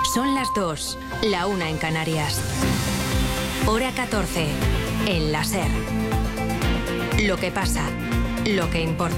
Son las 2, la 1 en Canarias. Hora 14, en la SER. Lo que pasa, lo que importa.